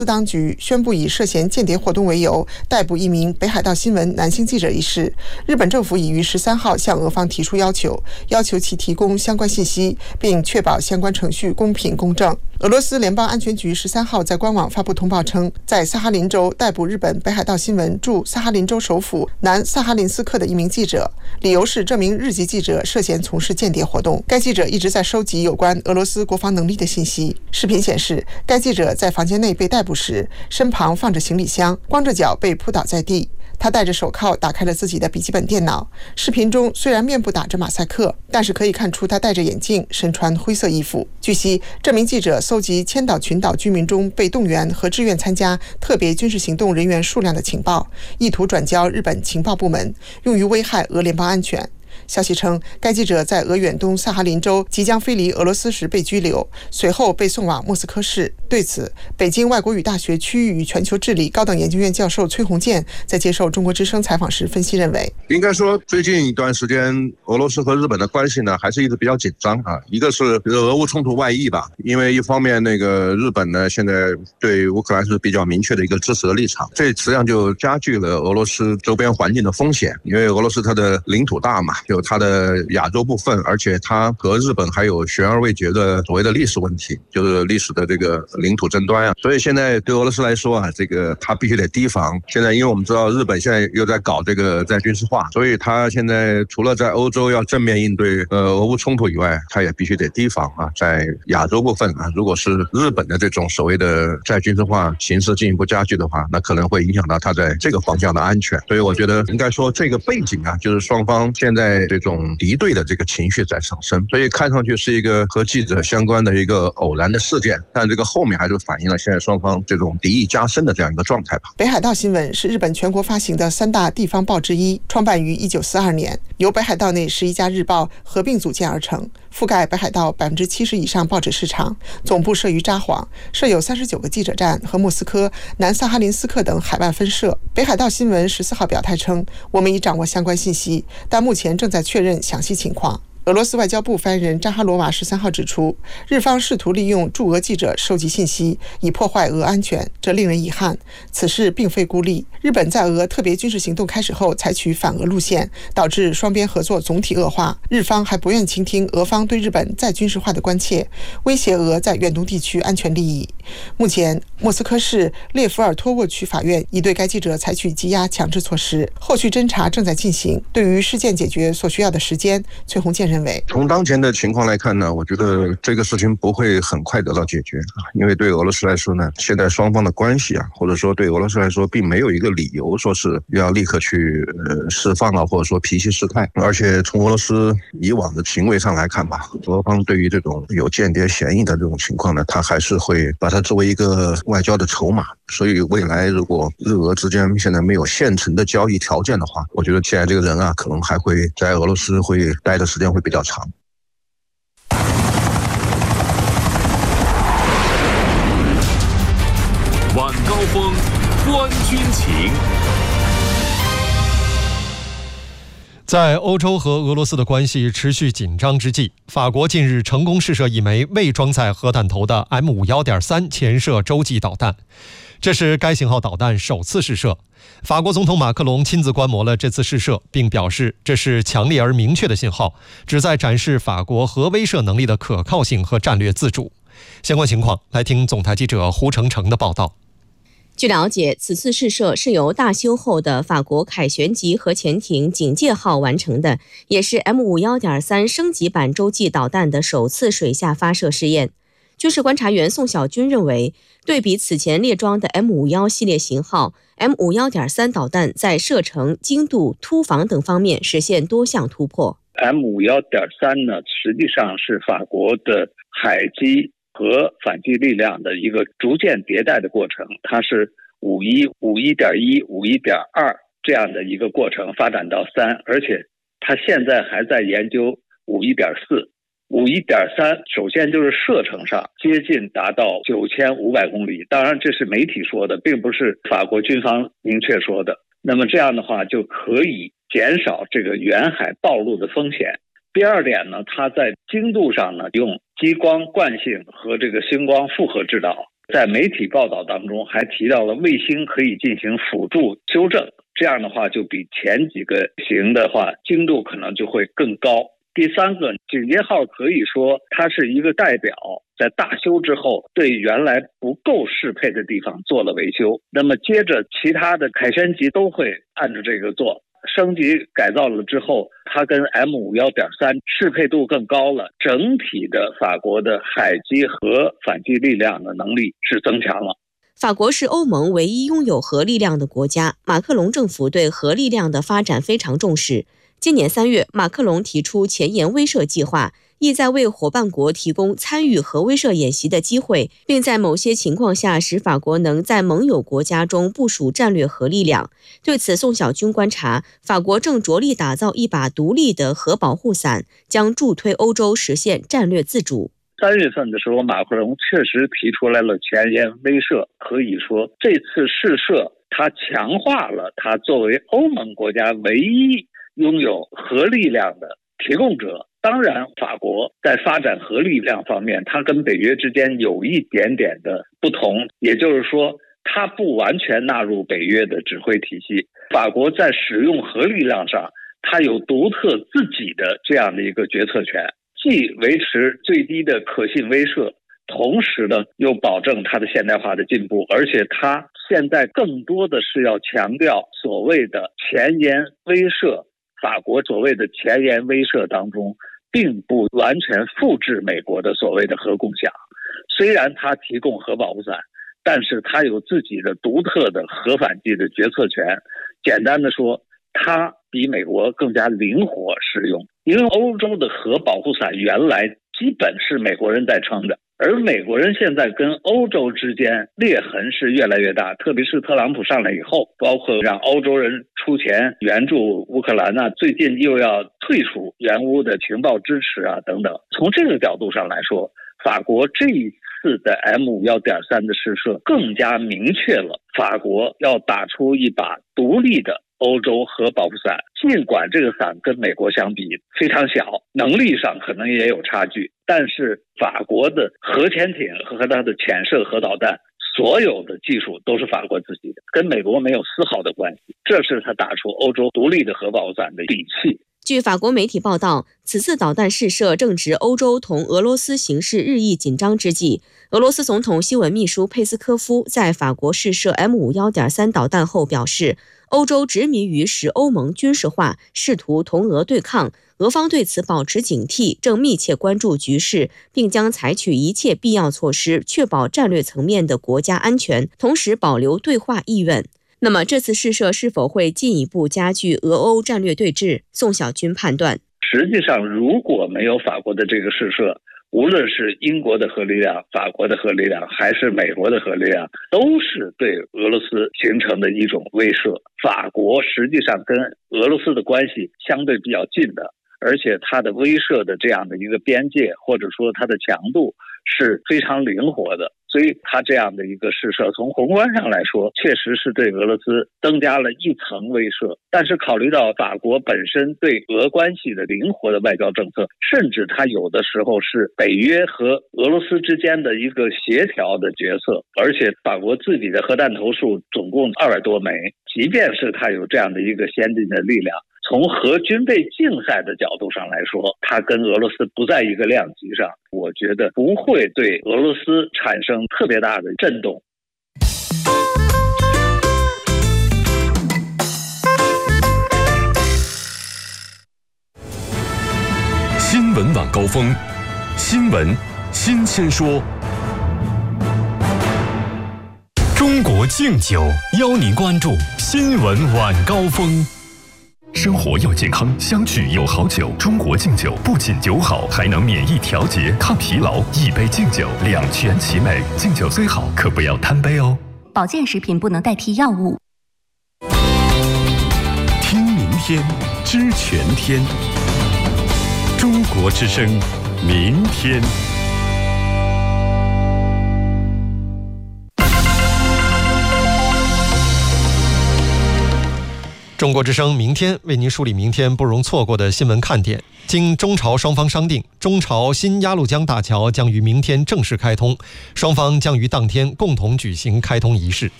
当局宣布以涉嫌间谍活动为由逮捕一名北海道新闻男性记者一事，日本政府已于13号向俄方提出要求其提供相关信息，并确保相关程序公平公正。俄罗斯联邦安全局13号在官网发布通报称，在萨哈林州逮捕日本北海道新闻驻萨哈林州首府南萨哈林斯克的一名记者，理由是这名日籍记者涉嫌从事间谍活动。该记者一直在收集有关俄罗斯国防能力的信息。视频显示，该记者在房间内被逮捕时，身旁放着行李箱，光着脚被扑倒在地。他戴着手铐打开了自己的笔记本电脑。视频中虽然面部打着马赛克，但是可以看出他戴着眼镜，身穿灰色衣服。据悉，这名记者搜集千岛群岛居民中被动员和志愿参加特别军事行动人员数量的情报，意图转交日本情报部门，用于危害俄联邦安全。消息称，该记者在俄远东萨哈林州即将飞离俄罗斯时被拘留，随后被送往莫斯科市。对此，北京外国语大学区域与全球治理高等研究院教授崔洪建在接受中国之声采访时分析认为， 应该说最近一段时间俄罗斯和日本的关系呢还是一直比较紧张啊。一个是俄乌冲突外溢吧，因为一方面那个日本呢现在对乌克兰是比较明确的一个支持的立场，这实际上就加剧了俄罗斯周边环境的风险。因为俄罗斯它的领土大嘛，有它的亚洲部分，而且它和日本还有悬而未决的所谓的历史问题，就是历史的这个领土争端啊。所以现在对俄罗斯来说啊，这个它必须得提防。现在因为我们知道日本现在又在搞这个在军事化，所以它现在除了在欧洲要正面应对俄乌冲突以外，它也必须得提防啊，在亚洲部分啊，如果是日本的这种所谓的在军事化形势进一步加剧的话，那可能会影响到它在这个方向的安全。所以我觉得应该说这个背景啊，就是双方现在这种敌对的这个情绪在上升，所以看上去是一个和记者相关的一个偶然的事件，但这个后面还是反映了现在双方这种敌意加深的这样一个状态吧。 北海道新闻是日本全国发行的3大地方报之一，创办于1942年，由北海道内11家日报合并组建而成，覆盖北海道70%以上报纸市场，总部设于札幌，设有39个记者站和莫斯科、南萨哈林斯克等海外分社。北海道新闻14号表态称，我们已掌握相关信息，但目前正在确认详细情况。俄罗斯外交部发言人扎哈罗娃13号指出，日方试图利用驻俄记者收集信息，以破坏俄安全，这令人遗憾。此事并非孤立，日本在俄特别军事行动开始后采取反俄路线，导致双边合作总体恶化。日方还不愿倾听俄方对日本再军事化的关切，威胁俄在远东地区安全利益。目前，莫斯科市列夫尔托沃区法院已对该记者采取羁押强制措施，后续侦查正在进行。对于事件解决所需要的时间，崔洪建认为， 从当前的情况来看呢，我觉得这个事情不会很快得到解决啊，因为对俄罗斯来说呢，现在双方的关系啊，或者说对俄罗斯来说，并没有一个理由说是要立刻去释放啊，或者说脾气失态。而且从俄罗斯以往的行为上来看吧，俄方对于这种有间谍嫌疑的这种情况呢，他还是会把它作为一个外交的筹码。所以未来如果日俄之间现在没有现成的交易条件的话，我觉得现在这个人啊，可能还会在俄罗斯会待的时间会比较长。 晚高峰，观军情。 在欧洲和俄罗斯的关系持续紧张之际，法国近日成功试射一枚未装载核弹头的 M51.3 潜射洲际导弹，这是该型号导弹首次试射。法国总统马克龙亲自观摩了这次试射，并表示这是强烈而明确的信号，旨在展示法国核威慑能力的可靠性和战略自主。相关情况，来听总台记者胡成成的报道。 据了解，此次试射是由大修后的法国凯旋级核潜艇警戒号完成的，也是 M51.3 升级版洲际导弹的首次水下发射试验。军事观察员宋小军认为，对比此前列装的 M51系列型号， M51.3 导弹在射程、精度、突防等方面实现多项突破。 M51.3 呢，实际上是法国的海基和反击力量的一个逐渐迭代的过程，它是51、51.1、51.2这样的一个过程发展到3，而且它现在还在研究51.4。51.3首先就是射程上接近达到9500公里，当然这是媒体说的，并不是法国军方明确说的。那么这样的话就可以减少这个远海暴露的风险。第二点呢，它在精度上呢用激光惯性和这个星光复合制导， 在媒体报道当中还提到了卫星可以进行辅助修正，这样的话就比前几个型的话精度可能就会更高。第三个，警戒号可以说它是一个代表，在大修之后对原来不够适配的地方做了维修，那么接着其他的凯旋级都会按照这个做，升级改造了之后，它跟 M51.3 适配度更高了，整体的法国的海基和反击力量的能力是增强了。 法国是欧盟唯一拥有核力量的国家，马克龙政府对核力量的发展非常重视。今年3月，马克龙提出前沿威慑计划，意在为伙伴国提供参与核威慑演习的机会，并在某些情况下使法国能在盟友国家中部署战略核力量。对此，宋小军观察，法国正着力打造一把独立的核保护伞，将助推欧洲实现战略自主。 3月份的时候，马克龙确实提出来了前沿威慑，可以说这次试射它强化了它作为欧盟国家唯一拥有核力量的提供者。当然，法国在发展核力量方面，它跟北约之间有一点点的不同，也就是说它不完全纳入北约的指挥体系。法国在使用核力量上，它有独特自己的这样的一个决策权，既维持最低的可信威慑，同时呢又保证它的现代化的进步，而且它现在更多的是要强调所谓的前沿威慑。法国所谓的前沿威慑当中，并不完全复制美国的所谓的核共享。虽然它提供核保护伞，但是它有自己的独特的核反击的决策权。简单的说，它比美国更加灵活使用。因为欧洲的核保护伞原来基本是美国人在撑着，而美国人现在跟欧洲之间裂痕是越来越大，特别是特朗普上来以后，包括让欧洲人出钱援助乌克兰啊，最近又要退出援乌的情报支持啊等等。从这个角度上来说，法国这一次的 M51.3 的试射更加明确了法国要打出一把独立的欧洲核保护伞。尽管这个伞跟美国相比非常小，能力上可能也有差距，但是法国的核潜艇和它的潜射核导弹所有的技术都是法国自己的，跟美国没有丝毫的关系。这是他打出欧洲独立的核保护伞的底气。 据法国媒体报道，此次导弹试射正值欧洲同俄罗斯形势日益紧张之际。俄罗斯总统新闻秘书佩斯科夫在法国试射 M51.3 导弹后表示，欧洲执迷于使欧盟军事化，试图同俄对抗，俄方对此保持警惕，正密切关注局势，并将采取一切必要措施，确保战略层面的国家安全，同时保留对话意愿。那么这次试射是否会进一步加剧俄欧战略对峙？宋小军判断， 实际上如果没有法国的这个试射，无论是英国的核力量、法国的核力量，还是美国的核力量，都是对俄罗斯形成的一种威慑。法国实际上跟俄罗斯的关系相对比较近的，而且它的威慑的这样的一个边界，或者说它的强度是非常灵活的。所以它这样的一个试射，从宏观上来说，确实是对俄罗斯增加了一层威慑。但是考虑到法国本身对俄关系的灵活的外交政策，甚至它有的时候是北约和俄罗斯之间的一个协调的角色，而且法国自己的核弹头数总共200多枚，即便是它有这样的一个先进的力量，从核军备竞赛的角度上来说，它跟俄罗斯不在一个量级上，我觉得不会对俄罗斯产生特别大的震动。 新闻晚高峰，新闻新鲜说。中国敬酒邀您关注新闻晚高峰。生活要健康，相聚有好酒。中国敬酒不仅酒好，还能免疫调节、抗疲劳。一杯敬酒，两全其美。敬酒虽好，可不要贪杯哦。 保健食品不能代替药物。 听明天，知全天。中国之声，明天。 中国之声明天为您梳理明天不容错过的新闻看点。经中朝双方商定，中朝新鸭绿江大桥将于明天正式开通，双方将于当天共同举行开通仪式。